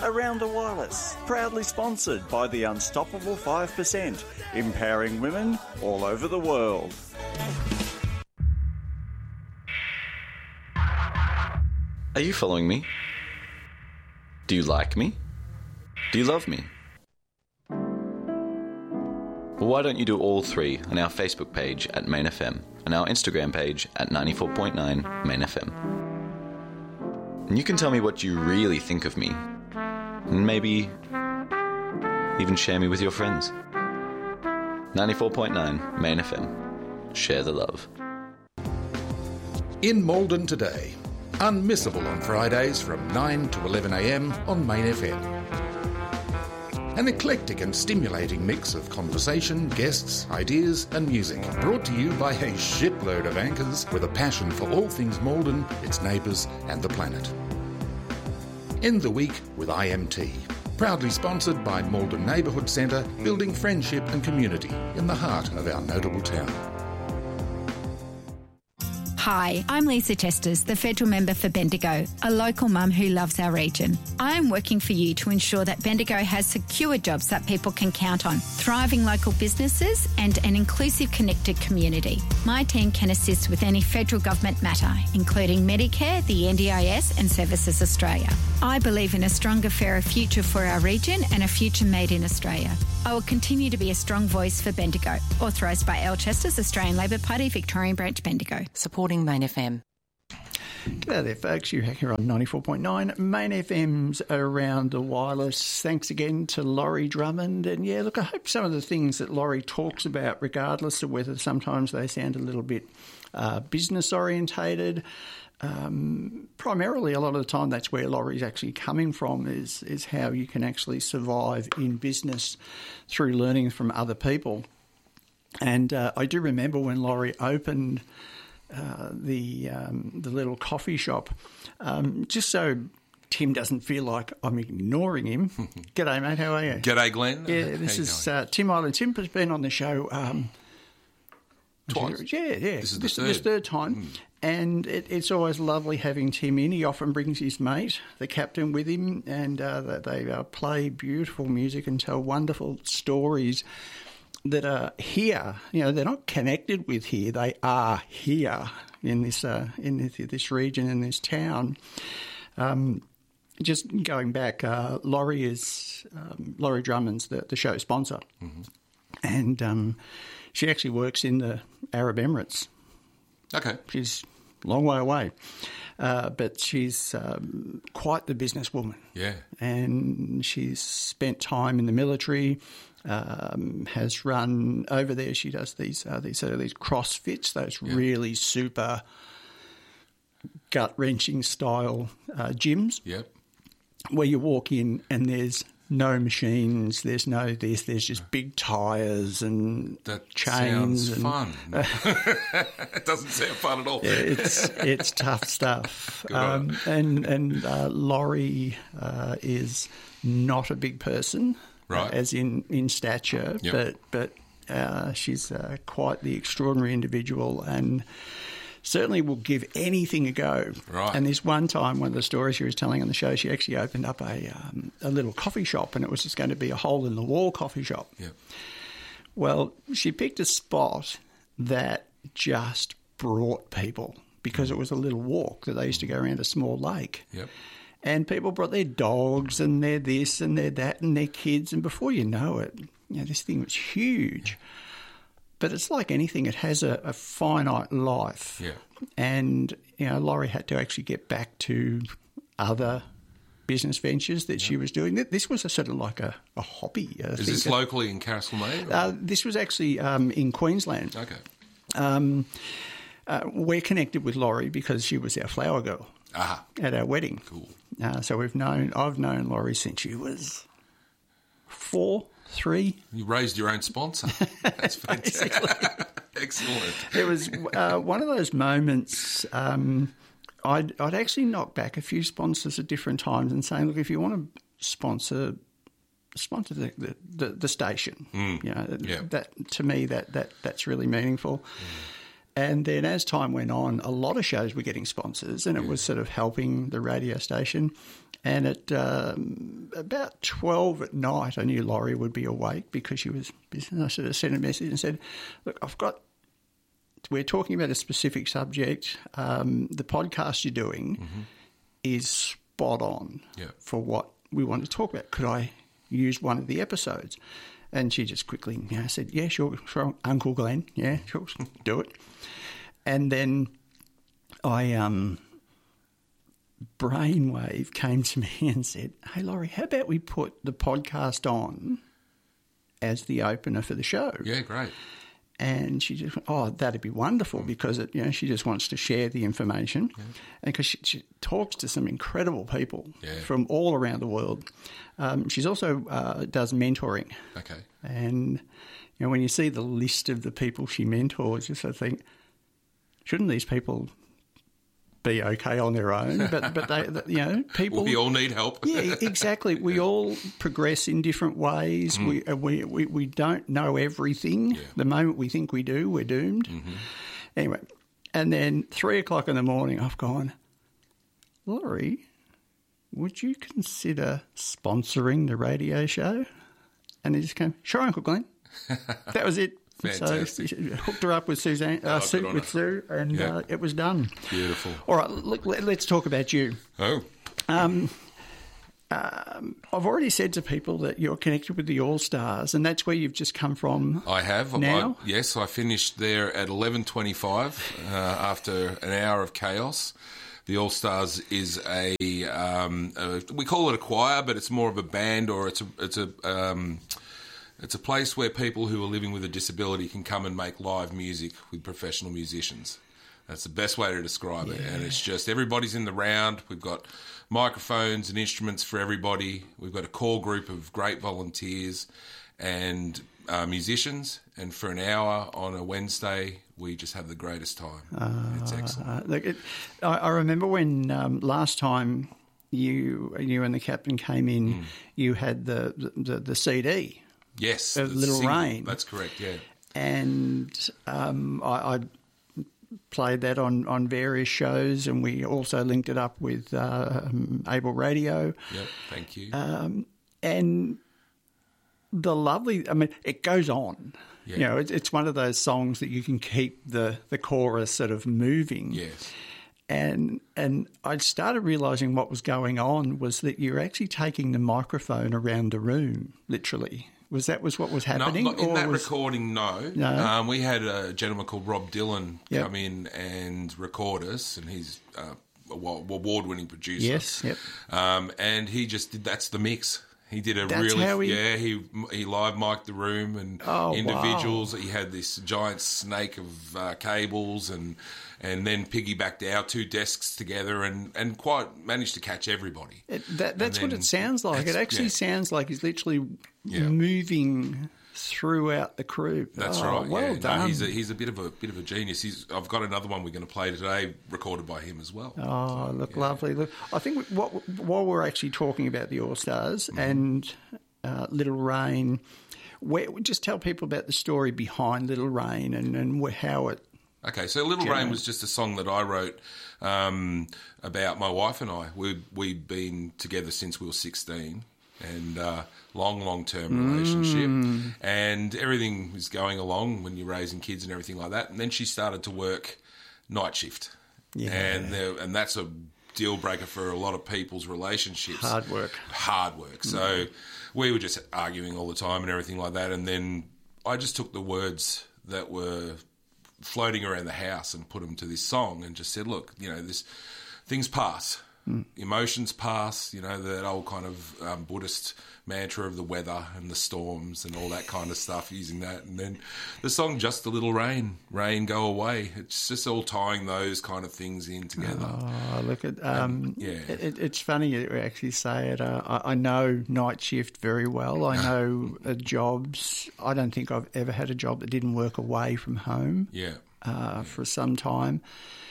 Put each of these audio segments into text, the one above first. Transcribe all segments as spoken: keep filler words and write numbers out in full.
Around the Wireless, proudly sponsored by the Unstoppable five percent, empowering women all over the world. Are you following me? Do you like me? Do you love me? Well, why don't you do all three on our Facebook page at Main F M and our Instagram page at ninety-four point nine Main F M. And you can tell me what you really think of me, and maybe even share me with your friends. ninety-four point nine Main F M. Share the love. In Maldon today, unmissable on Fridays from nine to eleven a m on Main F M. An eclectic and stimulating mix of conversation, guests, ideas and music, brought to you by a shitload of anchors with a passion for all things Maldon, its neighbours and the planet. End the week with I M T, proudly sponsored by Maldon Neighbourhood Centre, building friendship and community in the heart of our notable town. Hi, I'm Lisa Chesters, the federal member for Bendigo, a local mum who loves our region. I am working for you to ensure that Bendigo has secure jobs that people can count on, thriving local businesses and an inclusive, connected community. My team can assist with any federal government matter, including Medicare, the N D I S and Services Australia. I believe in a stronger, fairer future for our region and a future made in Australia. I will continue to be a strong voice for Bendigo. Authorised by Al Chesters, Australian Labor Party, Victorian Branch, Bendigo. Supporting Main F M. G'day there, folks. You're here on ninety-four point nine Main F M's Around the Wireless. Thanks again to Laurie Drummond. And yeah, look, I hope some of the things that Laurie talks about, regardless of whether sometimes they sound a little bit uh, business orientated, um, primarily a lot of the time that's where Laurie's actually coming from, is is how you can actually survive in business through learning from other people. And uh, I do remember when Laurie opened Uh, the um, the little coffee shop, um, just so Tim doesn't feel like I'm ignoring him. G'day, mate. How are you? G'day, Glenn. Yeah, this is uh, Tim Island. Tim has been on the show um, twice. Yeah, yeah. This is this, the third. this third time, mm. and it, it's always lovely having Tim in. He often brings his mate, the captain, with him, and uh, they uh, play beautiful music and tell wonderful stories that are here. You know, they're not connected with here. They are here in this uh, in this, this region, in this town. Um, just going back, uh, Laurie is um, Laurie Drummond's the, the show sponsor, mm-hmm. and um, she actually works in the Arab Emirates. Okay, she's a long way away, uh, but she's um, quite the businesswoman. Yeah, and she's spent time in the military. Um, has run over there. She does these uh, these sort of these CrossFits, those yeah. really super gut wrenching style uh, gyms. Yep. Where you walk in and there's no machines, there's no this, there's just big tyres and that chains. Sounds and, fun. It doesn't sound fun at all. Yeah, it's it's tough stuff. Um, and and uh, Laurie uh, is not a big person. Right. Uh, as in, in stature, yep. but but uh, she's uh, quite the extraordinary individual and certainly will give anything a go. Right. And this one time, one of the stories she was telling on the show, she actually opened up a um, a little coffee shop, and it was just going to be a hole-in-the-wall coffee shop. Yep. Well, she picked a spot that just brought people because it was a little walk that they used to go around a small lake. Yep. And people brought their wogs and their this and their that and their kids. And before you know it, you know, this thing was huge. But it's like anything. It has a, a finite life. Yeah. And, you know, Laurie had to actually get back to other business ventures that yeah. she was doing. This was a sort of like a, a hobby. I Is think this that, locally in Castlemaine? Uh, this was actually um, in Queensland. Okay. Um, uh, we're connected with Laurie because she was our flower girl. Aha. At our wedding. Cool. Uh, so we've known, I've known Laurie since she was four, three. You raised your own sponsor. That's fantastic. Excellent. It was uh, one of those moments. Um, I'd, I'd actually knocked back a few sponsors at different times and saying, look, if you want to sponsor, sponsor the the, the, the station. Mm. You know, yeah. that to me that, that that's really meaningful. Mm. And then as time went on, a lot of shows were getting sponsors and it yeah. was sort of helping the radio station. And at um, about twelve at night, I knew Laurie would be awake because she was busy. And I sort of sent a message and said, look, I've got, we're talking about a specific subject. Um, the podcast you're doing mm-hmm. is spot on yeah. for what we want to talk about. Could I use one of the episodes? And she just quickly you know, said, yeah, sure, sure, Uncle Glenn, yeah, sure, do it. And then I... um. Brainwave came to me and said, hey, Laurie, how about we put the podcast on as the opener for the show? Yeah, great. And she just went, oh, that'd be wonderful because, it, you know, she just wants to share the information. Yeah. And because she, she talks to some incredible people yeah. from all around the world. Um, she's also uh, does mentoring. Okay. And, you know, when you see the list of the people she mentors, you sort of think, shouldn't these people be okay on their own, but but they, you know, people. We all need help. Yeah, exactly. We yeah. all progress in different ways. Mm. We, uh, we we we don't know everything. Yeah. The moment we think we do, we're doomed. Mm-hmm. Anyway, and then three o'clock in the morning, I've gone, Laurie, would you consider sponsoring the radio show? And he just came, sure, Uncle Glenn. That was it. Fantastic. So hooked her up with Suzanne, uh, oh, Sue, with Sue, and yeah. uh, it was done. Beautiful. All right, look, let's talk about you. Oh. Um, um, I've already said to people that you're connected with the All Stars, and that's where you've just come from. I have. Now? I, yes, I finished there at eleven twenty-five uh, after an hour of chaos. The All Stars is a, um, a we call it a choir, but it's more of a band, or it's a it's a um, It's a place where people who are living with a disability can come and make live music with professional musicians. That's the best way to describe it. Yeah. And it's just everybody's in the round. We've got microphones and instruments for everybody. We've got a core group of great volunteers and uh, musicians. And for an hour on a Wednesday, we just have the greatest time. Uh, it's excellent. Uh, look, it, I, I remember when um, last time you you and the captain came in, mm. you had the, the, the C D. Yes, A Little single. Rain. That's correct, yeah. And um, I, I played that on, on various shows, and we also linked it up with uh, um, Able Radio. Yep, thank you. Um, and the lovely, I mean, it goes on. Yeah. You know, it, it's one of those songs that you can keep the, the chorus sort of moving. Yes. And and I started realising what was going on was that you're actually taking the microphone around the room, literally. Was that was what was happening? No, in or that was... recording, no. no? Um, we had a gentleman called Rob Dillon yep. come in and record us, and he's uh, an award-winning producer. Yes, yep. Um, and he just did, that's the mix. He did a that's really, how he... yeah, he he live mic'd the room and oh, individuals. Wow. He had this giant snake of uh, cables and and then piggybacked our two desks together and, and quite managed to catch everybody. It, that, that's then, what it sounds like. It actually yeah. sounds like he's literally yeah. moving throughout the crew. That's oh, right. Well yeah. done. No, he's a he's a bit of a bit of a genius. He's I've got another one we're going to play today, recorded by him as well. Oh, so, look, yeah. lovely. Look, I think what, while we're actually talking about the All Stars mm-hmm. and uh, Little Rain, where, just tell people about the story behind Little Rain and, and how it. Okay, so Little Rain was just a song that I wrote um, about my wife and I. We we've been together since we were sixteen. And uh, long, long-term relationship. Mm. And everything was going along when you're raising kids and everything like that. And then she started to work night shift. Yeah. And there, and that's a deal breaker for a lot of people's relationships. Hard work. Hard work. So mm. we were just arguing all the time and everything like that. And then I just took the words that were floating around the house and put them to this song and just said, look, you know, this things pass. Mm. Emotions pass, you know, that old kind of um, Buddhist mantra of the weather and the storms and all that kind of stuff, using that. And then the song Just a Little Rain, Rain Go Away. It's just all tying those kind of things in together. Oh, look at, um, and, yeah. It, it's funny you actually say it. Uh, I, I know night shift very well. I know uh, jobs. I don't think I've ever had a job that didn't work away from home yeah. Uh, yeah. for some time.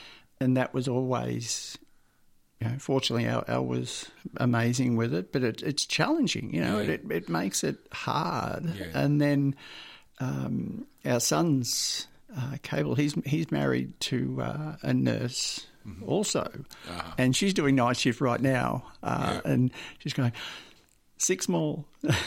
And that was always... You know, fortunately, Al, Al was amazing with it, but it, it's challenging. You know, yeah. it, it makes it hard. Yeah. And then um, our son's uh, Cable, he's he's married to uh, a nurse mm-hmm. also, uh-huh. and she's doing night shift right now, uh, yeah. and she's going, six more,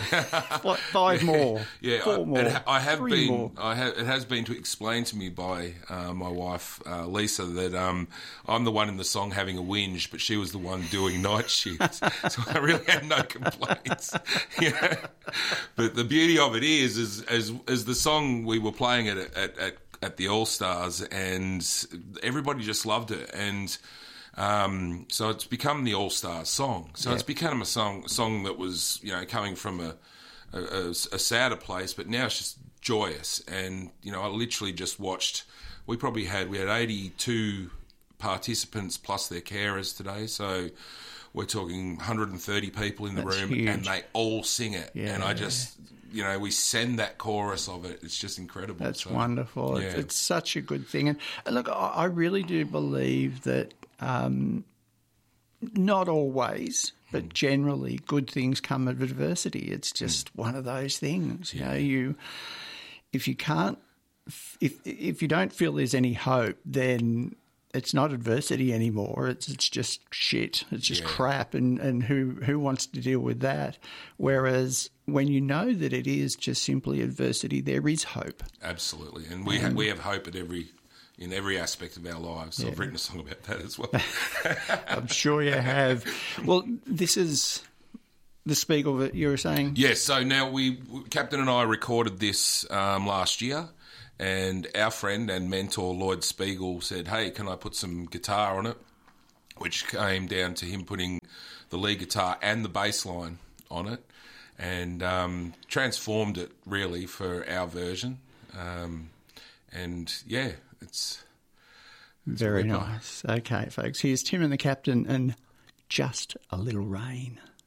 five more, yeah, four I, more, it, I have three been. more. I have. It has been to explain to me by uh, my wife uh, Lisa that um, I'm the one in the song having a whinge, but she was the one doing night shifts, so I really had no complaints. Yeah. But the beauty of it is, is as as the song we were playing it at at, at, at the All Stars, and everybody just loved it, and. Um, so it's become the All Stars song. So yeah. it's become a song song that was, you know, coming from a, a, a sadder place, but now it's just joyous. And, you know, I literally just watched, we probably had, we had eighty-two participants plus their carers today. So we're talking one hundred thirty people in the That's room huge. And they all sing it. Yeah. And I just, you know, we send that chorus of it. It's just incredible. That's so, wonderful. Yeah. It's, it's such a good thing. And, and look, I, I really do believe that Um, not always, but generally, good things come of adversity. It's just mm. one of those things. You yeah. know, you if you can't, if if you don't feel there's any hope, then it's not adversity anymore. It's it's just shit. It's just yeah. crap, and, and who who wants to deal with that? Whereas when you know that it is just simply adversity, there is hope. Absolutely, and we um, ha- we have hope at every. in every aspect of our lives. So yeah. I've written a song about that as well. I'm sure you have. Well, this is the Spiegel that you were saying? Yes, so now we, Captain and I recorded this um, last year, and our friend and mentor Lloyd Spiegel said, hey, can I put some guitar on it? Which came down to him putting the lead guitar and the bass line on it, and um, transformed it really for our version. Um, and yeah, it's, it's very nice. Okay, folks, here's Tim and the Captain and Just a Little Rain.